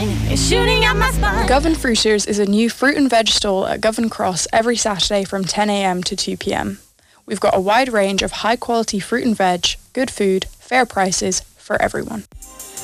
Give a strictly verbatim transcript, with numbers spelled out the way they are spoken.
line is shooting up my spine. Govan Fruiters is a new fruit and veg stall at Govan Cross every Saturday from ten a m to two p m. We've got a wide range of high quality fruit and veg, good food, fair prices for everyone.